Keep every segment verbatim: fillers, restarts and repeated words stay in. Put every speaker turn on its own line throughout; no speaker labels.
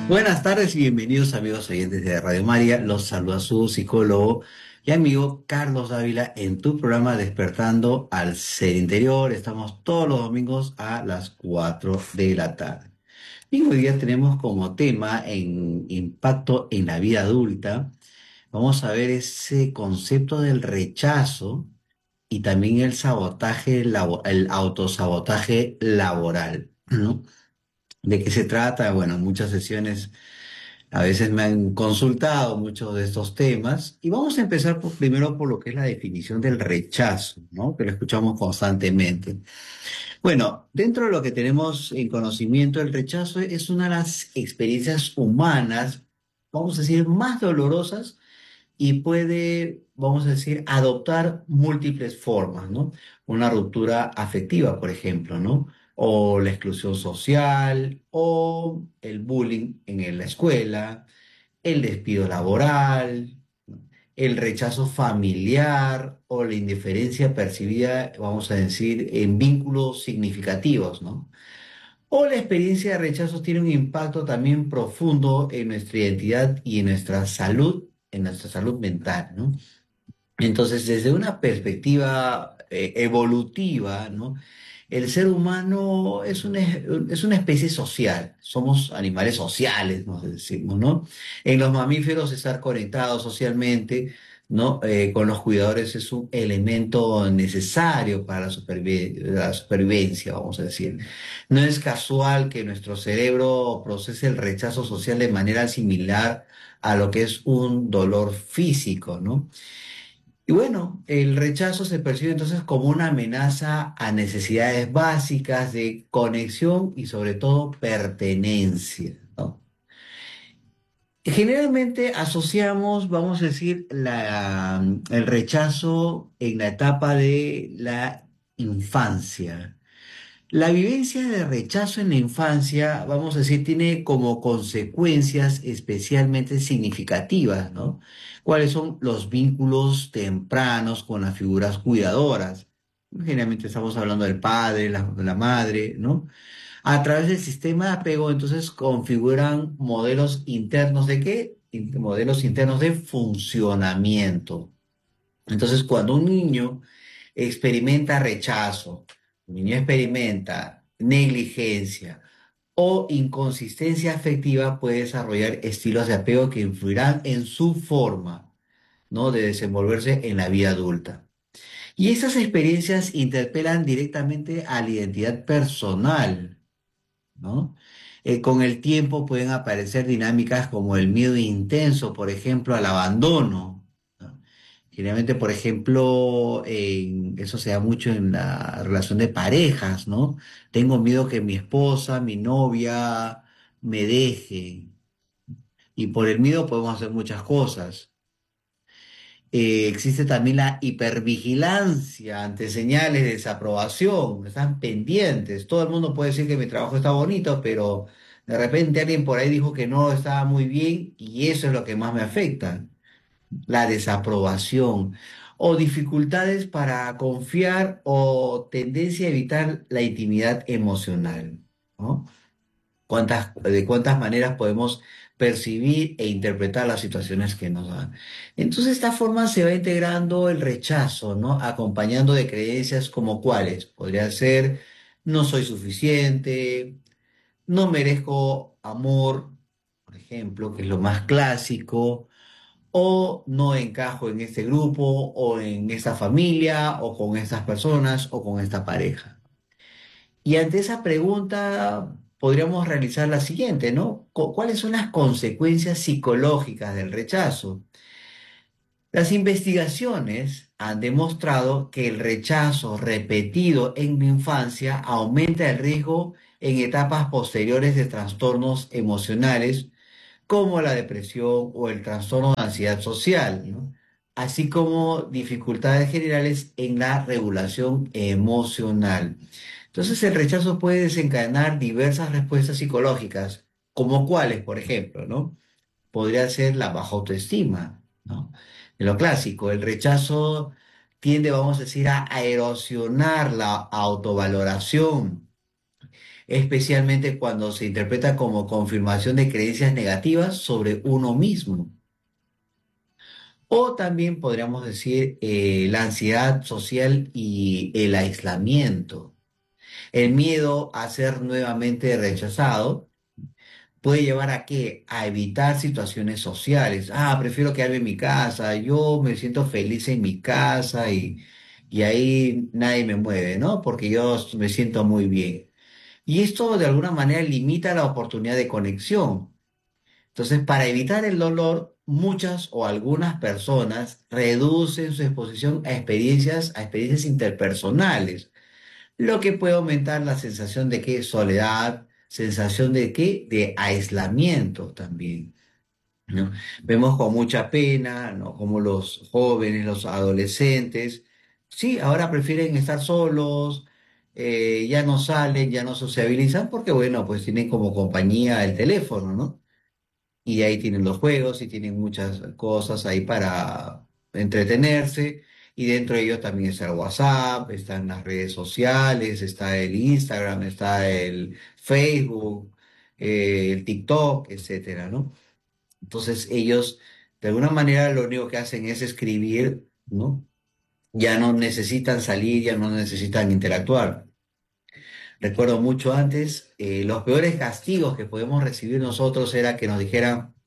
Buenas tardes y bienvenidos amigos oyentes de Radio María. Los saluda su psicólogo y amigo Carlos Dávila en tu programa Despertando al Ser Interior. Estamos todos los domingos a las cuatro de la tarde. Y hoy día tenemos como tema en impacto en la vida adulta. Vamos a ver ese concepto del rechazo y también el sabotaje, labo- el autosabotaje laboral, ¿no? ¿De qué se trata? Bueno, muchas sesiones a veces me han consultado muchos de estos temas y vamos a empezar por- primero por lo que es la definición del rechazo, ¿no? Que lo escuchamos constantemente. Bueno, dentro de lo que tenemos en conocimiento, el rechazo es una de las experiencias humanas, vamos a decir, más dolorosas y puede, vamos a decir, adoptar múltiples formas, ¿no? Una ruptura afectiva, por ejemplo, ¿no? O la exclusión social, o el bullying en la escuela, el despido laboral, ¿no? El rechazo familiar o la indiferencia percibida, vamos a decir, en vínculos significativos, ¿no? O la experiencia de rechazo tiene un impacto también profundo en nuestra identidad y en nuestra salud, en nuestra salud mental, ¿no? Entonces, desde una perspectiva eh, evolutiva, ¿no? El ser humano es una, es una especie social, somos animales sociales, nos decimos, ¿no? En los mamíferos estar conectados socialmente, ¿no? Eh, con los cuidadores es un elemento necesario para la supervi- la supervivencia, vamos a decir. No es casual que nuestro cerebro procese el rechazo social de manera similar a lo que es un dolor físico, ¿no? Y bueno, el rechazo se percibe entonces como una amenaza a necesidades básicas de conexión y sobre todo pertenencia, ¿no? Generalmente asociamos, vamos a decir, la, el rechazo en la etapa de la infancia. La vivencia de rechazo en la infancia, vamos a decir, tiene como consecuencias especialmente significativas, ¿no? ¿Cuáles son los vínculos tempranos con las figuras cuidadoras? Generalmente estamos hablando del padre, la, de la madre, ¿no? A través del sistema de apego, entonces configuran modelos internos de qué? In- Modelos internos de funcionamiento. Entonces, cuando un niño experimenta rechazo, un niño experimenta negligencia o inconsistencia afectiva, puede desarrollar estilos de apego que influirán en su forma, ¿no? de desenvolverse en la vida adulta. Y esas experiencias interpelan directamente a la identidad personal, ¿no? Eh, con el tiempo pueden aparecer dinámicas como el miedo intenso, por ejemplo, al abandono, ¿no? Generalmente, por ejemplo, en- eso se da mucho en la relación de parejas, ¿no? Tengo miedo que mi esposa, mi novia me deje. Y por el miedo podemos hacer muchas cosas. Eh, existe también la hipervigilancia ante señales de desaprobación, están pendientes. Todo el mundo puede decir que mi trabajo está bonito, pero de repente alguien por ahí dijo que no estaba muy bien y eso es lo que más me afecta, la desaprobación o dificultades para confiar o tendencia a evitar la intimidad emocional, ¿no? Cuántas, de cuántas maneras podemos percibir e interpretar las situaciones que nos dan. Entonces, de esta forma se va integrando el rechazo, ¿no? Acompañando de creencias como cuáles. Podría ser, no soy suficiente, no merezco amor, por ejemplo, que es lo más clásico, o no encajo en este grupo, o en esta familia, o con estas personas, o con esta pareja. Y ante esa pregunta podríamos realizar la siguiente, ¿no? Cu- ¿Cuáles son las consecuencias psicológicas del rechazo? Las investigaciones han demostrado que el rechazo repetido en la infancia aumenta el riesgo en etapas posteriores de trastornos emocionales como la depresión o el trastorno de ansiedad social, ¿no? Así como dificultades generales en la regulación emocional. Entonces, el rechazo puede desencadenar diversas respuestas psicológicas, como cuáles, por ejemplo, ¿no? Podría ser la baja autoestima, ¿no? En lo clásico, el rechazo tiende, vamos a decir, a a erosionar la autovaloración, especialmente cuando se interpreta como confirmación de creencias negativas sobre uno mismo. O también podríamos decir eh, la ansiedad social y el aislamiento. El miedo a ser nuevamente rechazado puede llevar a qué? A evitar situaciones sociales. Ah, prefiero quedarme en mi casa, yo me siento feliz en mi casa y, y ahí nadie me mueve, ¿no? Porque yo me siento muy bien. Y esto de alguna manera limita la oportunidad de conexión. Entonces, para evitar el dolor, muchas o algunas personas reducen su exposición a experiencias, a experiencias interpersonales, lo que puede aumentar la sensación de que soledad, sensación de que de aislamiento también, ¿no? Vemos con mucha pena, ¿no? Como los jóvenes, los adolescentes, sí, ahora prefieren estar solos, eh, ya no salen, ya no sociabilizan, porque bueno, pues tienen como compañía el teléfono, ¿no? Y ahí tienen los juegos y tienen muchas cosas ahí para entretenerse. Y dentro de ello también está el WhatsApp, están las redes sociales, está el Instagram, está el Facebook, eh, el TikTok, etcétera, ¿no? Entonces ellos, de alguna manera, lo único que hacen es escribir, ¿no? Ya no necesitan salir, ya no necesitan interactuar. Recuerdo mucho antes, eh, los peores castigos que podemos recibir nosotros era que nos dijeran,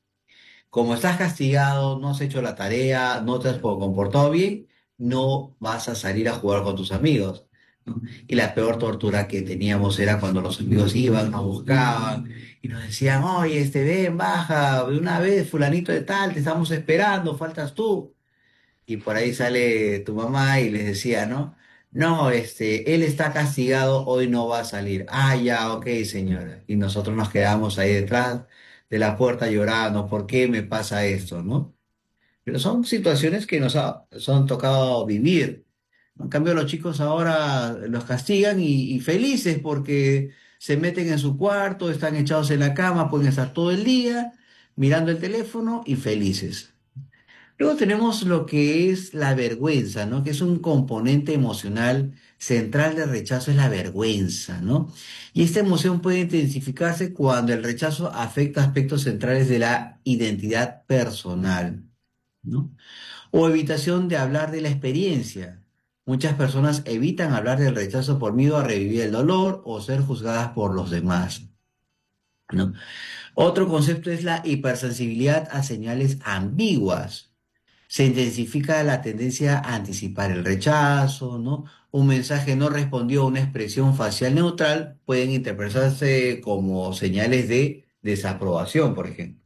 como estás castigado, no has hecho la tarea, no te has comportado bien, no vas a salir a jugar con tus amigos, ¿no? Y la peor tortura que teníamos era cuando los amigos iban, nos buscaban y nos decían, oye, este, ven, baja, de una vez, fulanito de tal, te estamos esperando, faltas tú. Y por ahí sale tu mamá y les decía, ¿no? No, este, él está castigado, hoy no va a salir. Ah, ya, ok, señora. Y nosotros nos quedamos ahí detrás de la puerta llorando, ¿por qué me pasa esto, no? Pero son situaciones que nos ha, nos han tocado vivir. En cambio, los chicos ahora los castigan y, y felices porque se meten en su cuarto, están echados en la cama, pueden estar todo el día mirando el teléfono y felices. Luego tenemos lo que es la vergüenza, ¿no? Que es un componente emocional central del rechazo, es la vergüenza, ¿no? Y esta emoción puede intensificarse cuando el rechazo afecta aspectos centrales de la identidad personal, ¿no? O evitación de hablar de la experiencia. Muchas personas evitan hablar del rechazo por miedo a revivir el dolor o ser juzgadas por los demás, ¿no? Otro concepto es la hipersensibilidad a señales ambiguas. Se intensifica la tendencia a anticipar el rechazo, ¿no? Un mensaje no respondió a una expresión facial neutral pueden interpretarse como señales de desaprobación, por ejemplo.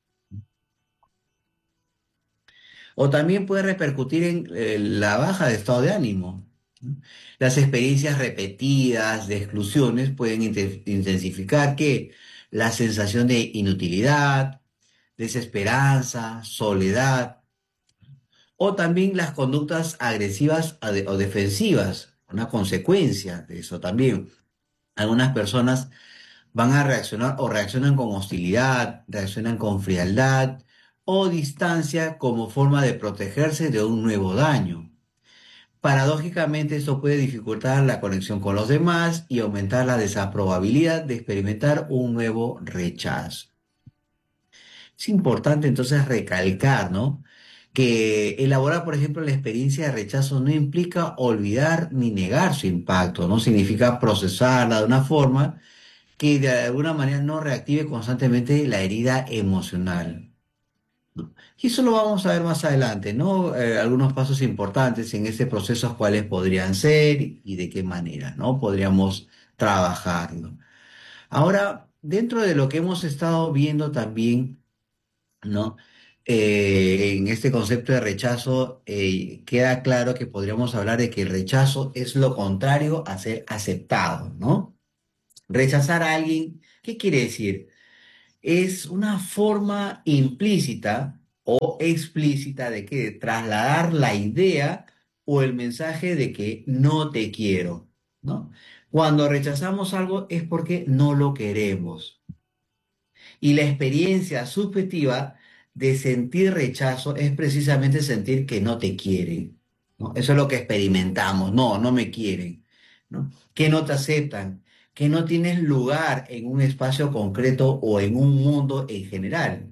O también puede repercutir en eh, la baja de estado de ánimo, ¿no? Las experiencias repetidas de exclusiones pueden inte- intensificar que la sensación de inutilidad, desesperanza, soledad o también las conductas agresivas o de- o defensivas, una consecuencia de eso también. Algunas personas van a reaccionar o reaccionan con hostilidad, reaccionan con frialdad o distancia como forma de protegerse de un nuevo daño. Paradójicamente, esto puede dificultar la conexión con los demás y aumentar la desaprobabilidad de experimentar un nuevo rechazo. Es importante entonces recalcar, ¿no? Que elaborar, por ejemplo, la experiencia de rechazo no implica olvidar ni negar su impacto, no significa procesarla de una forma que de alguna manera no reactive constantemente la herida emocional, ¿no? Y eso lo vamos a ver más adelante, ¿no? Eh, algunos pasos importantes en este proceso, cuáles podrían ser y de qué manera, ¿no? Podríamos trabajarlo. Ahora, dentro de lo que hemos estado viendo también, ¿no? Eh, en este concepto de rechazo, eh, queda claro que podríamos hablar de que el rechazo es lo contrario a ser aceptado, ¿no? Rechazar a alguien, ¿qué quiere decir? Es una forma implícita o explícita de que trasladar la idea o el mensaje de que no te quiero, ¿no? Cuando rechazamos algo es porque no lo queremos. Y la experiencia subjetiva de sentir rechazo es precisamente sentir que no te quieren, ¿no? Eso es lo que experimentamos. No, no me quieren, ¿no? Que no te aceptan. que no tienes lugar en un espacio concreto o en un mundo en general.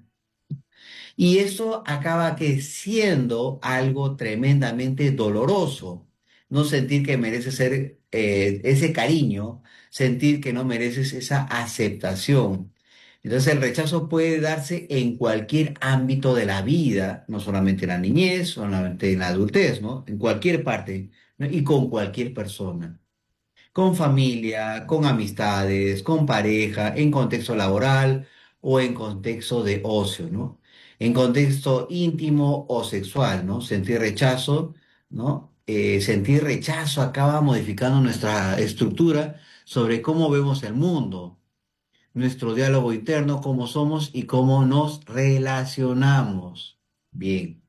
Y eso acaba que siendo algo tremendamente doloroso. No sentir que mereces ser eh, ese cariño, sentir que no mereces esa aceptación. Entonces el rechazo puede darse en cualquier ámbito de la vida, no solamente en la niñez, solamente en la adultez, ¿no? En cualquier parte, ¿no? Y con cualquier persona, con familia, con amistades, con pareja, en contexto laboral o en contexto de ocio, ¿no? En contexto íntimo o sexual, ¿no? Sentir rechazo, ¿no? Eh, sentir rechazo acaba modificando nuestra estructura sobre cómo vemos el mundo, nuestro diálogo interno, cómo somos y cómo nos relacionamos. Bien.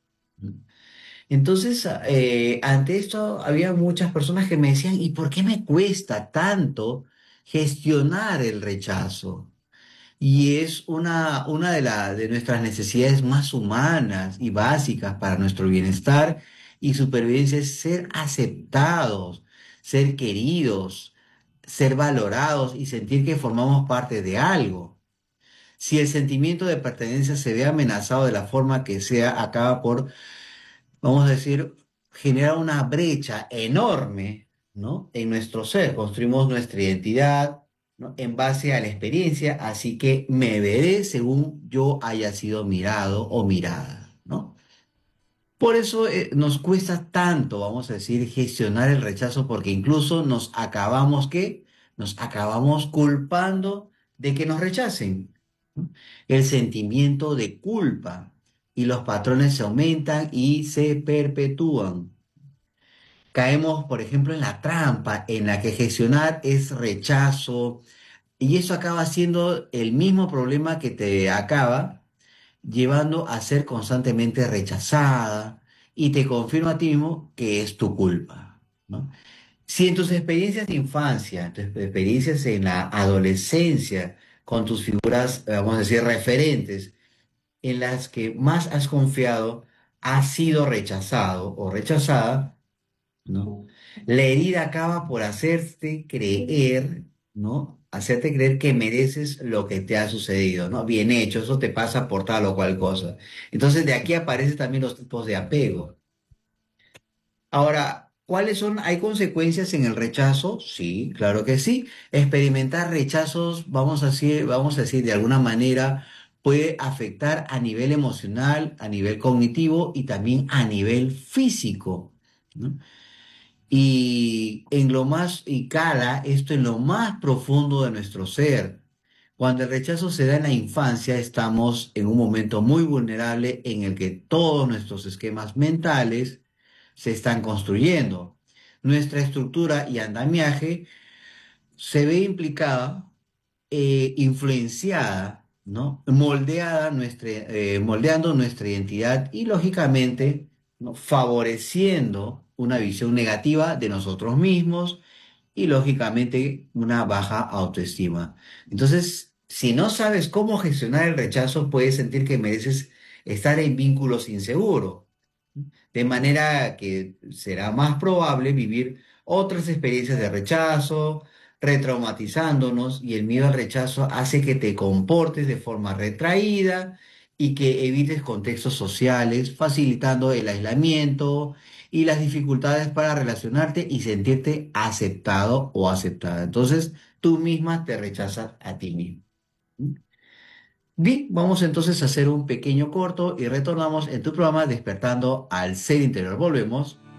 Entonces, eh, ante esto, había muchas personas que me decían, ¿y por qué me cuesta tanto gestionar el rechazo? Y es una, una de, la- de nuestras necesidades más humanas y básicas para nuestro bienestar y supervivencia es ser aceptados, ser queridos, ser valorados y sentir que formamos parte de algo. Si el sentimiento de pertenencia se ve amenazado de la forma que sea, acaba por, vamos a decir, genera una brecha enorme, ¿no? En nuestro ser. Construimos nuestra identidad, ¿no? En base a la experiencia, así que me veré según yo haya sido mirado o mirada, ¿no? Por eso eh, nos cuesta tanto, vamos a decir, gestionar el rechazo, porque incluso nos acabamos, ¿qué? Nos acabamos culpando de que nos rechacen, ¿no? El sentimiento de culpa y los patrones se aumentan y se perpetúan. Caemos, por ejemplo, en la trampa en la que gestionar es rechazo y eso acaba siendo el mismo problema que te acaba llevando a ser constantemente rechazada y te confirma a ti mismo que es tu culpa, ¿no? Si en tus experiencias de infancia, tus experiencias en la adolescencia, con tus figuras, eh, vamos a decir, referentes, en las que más has confiado, has sido rechazado o rechazada, ¿no? La herida acaba por hacerte creer, ¿no? Hacerte creer que mereces lo que te ha sucedido, ¿no? Bien hecho, eso te pasa por tal o cual cosa. Entonces de aquí aparecen también los tipos de apego. Ahora, ¿cuáles son? ¿Hay consecuencias en el rechazo? Sí, claro que sí. Experimentar rechazos, vamos a decir, vamos a decir, de alguna manera puede afectar a nivel emocional, a nivel cognitivo y también a nivel físico, ¿no? Y en lo más, y cala esto en lo más profundo de nuestro ser. Cuando el rechazo se da en la infancia, estamos en un momento muy vulnerable en el que todos nuestros esquemas mentales se están construyendo. Nuestra estructura y andamiaje se ve implicada, eh, influenciada, ¿no? Moldeada nuestra, eh, moldeando nuestra identidad y lógicamente, ¿no? Favoreciendo una visión negativa de nosotros mismos y lógicamente una baja autoestima. Entonces, si no sabes cómo gestionar el rechazo, puedes sentir que mereces estar en vínculos inseguros, de manera que será más probable vivir otras experiencias de rechazo, retraumatizándonos, y el miedo al rechazo hace que te comportes de forma retraída y que evites contextos sociales, facilitando el aislamiento y las dificultades para relacionarte y sentirte aceptado o aceptada. Entonces, tú misma te rechazas a ti mismo. Bien, vamos entonces a hacer un pequeño corto y retornamos en tu programa Despertando al Ser Interior. Volvemos.